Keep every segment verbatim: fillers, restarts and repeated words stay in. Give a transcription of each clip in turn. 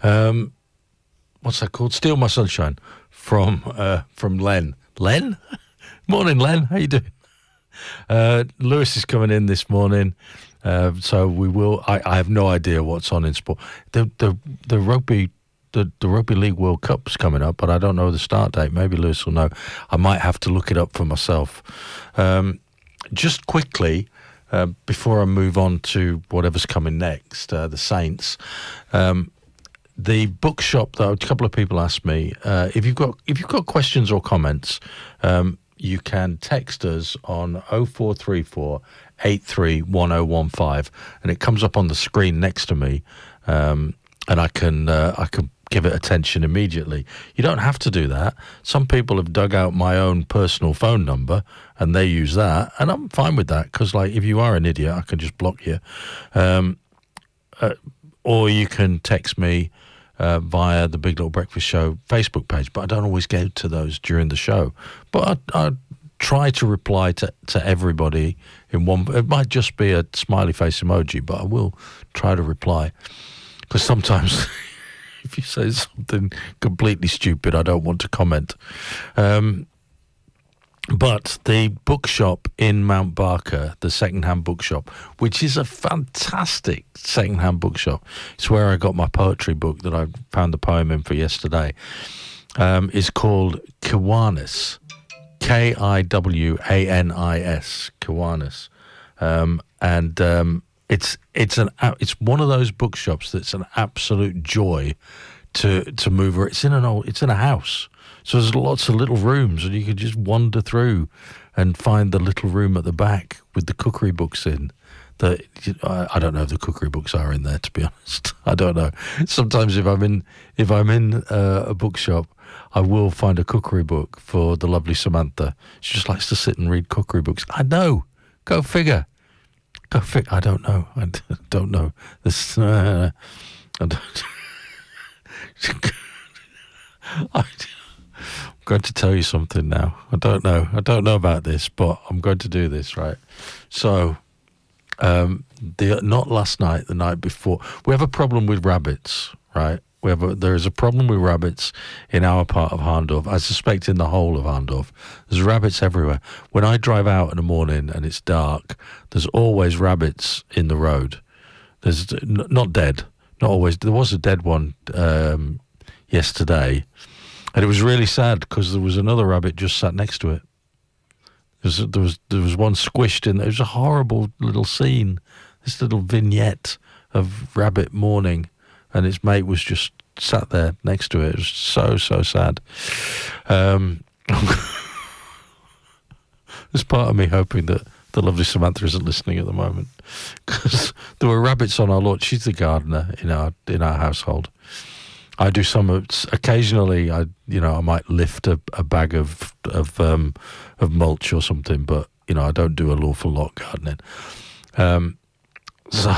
Um, what's that called? Steal My Sunshine from uh, from Len. Len? Morning, Len. How you doing? Uh, Lewis is coming in this morning, uh, so we will. I, I have no idea what's on in sport. The the the rugby. The, the Rugby League World Cup's coming up, but I don't know the start date. Maybe Lewis will know. I might have to look it up for myself. Um, just quickly, uh, before I move on to whatever's coming next, uh, the Saints. Um, the bookshop, though, a couple of people asked me uh, if you've got if you've got questions or comments. Um, you can text us on oh four three four, eight three one oh one five, and it comes up on the screen next to me, um, and I can uh, I can. give it attention immediately. You don't have to do that. Some people have dug out my own personal phone number and they use that, and I'm fine with that because, like, if you are an idiot, I can just block you. Um, uh, or you can text me uh, via the Big Little Breakfast Show Facebook page, but I don't always get to those during the show. But I, I try to reply to, to everybody in one. It might just be a smiley face emoji, but I will try to reply because sometimes... if you say something completely stupid, I don't want to comment. Um, but the bookshop in Mount Barker, the second-hand bookshop, which is a fantastic second-hand bookshop, it's where I got my poetry book that I found the poem in for yesterday, um, is called Kiwanis, K I W A N I S, Kiwanis. Um, and... Um, It's it's an it's one of those bookshops that's an absolute joy to to move. It's in an old it's in a house, so there's lots of little rooms, and you can just wander through and find the little room at the back with the cookery books in. That I, I don't know if the cookery books are in there, to be honest. I don't know. Sometimes if I'm in if I'm in uh, a bookshop, I will find a cookery book for the lovely Samantha. She just likes to sit and read cookery books. I know. Go figure. Go fig- I don't know. I don't know. This. Uh, I don't. I'm going to tell you something now. I don't know. I don't know about this, but I'm going to do this, right? So, um, the not last night, the night before. We have a problem with rabbits, right? We have a, there is a problem with rabbits in our part of Harndorf. I suspect in the whole of Harndorf. There's rabbits everywhere. When I drive out in the morning and it's dark, there's always rabbits in the road. There's n- not dead, not always. There was a dead one um, yesterday, and it was really sad because there was another rabbit just sat next to it. There was there was, there was one squished in there. It was a horrible little scene. This little vignette of rabbit mourning. And its mate was just sat there next to it. It was so, so sad. Um, there's part of me hoping that the lovely Samantha isn't listening at the moment, because there were rabbits on our lawn. She's the gardener in our in our household. I do some of, occasionally. I you know I might lift a, a bag of of um, of mulch or something, but you know I don't do an awful lot gardening. Um, so.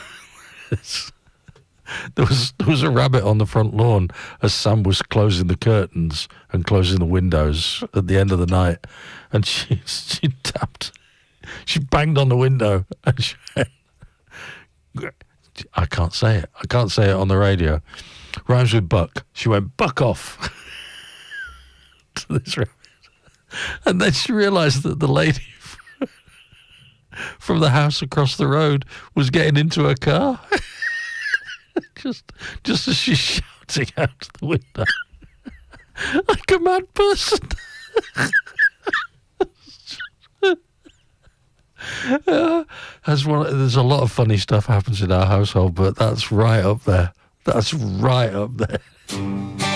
There was there was a rabbit on the front lawn as Sam was closing the curtains and closing the windows at the end of the night, and she she tapped, she banged on the window, and she went, I can't say it, I can't say it on the radio. Rhymes with buck. She went, buck off to this rabbit, and then she realised that the lady from the house across the road was getting into her car. Just, just as she's shouting out the window, like a mad person. uh, that's one. There's a lot of funny stuff happens in our household, but that's right up there. That's right up there.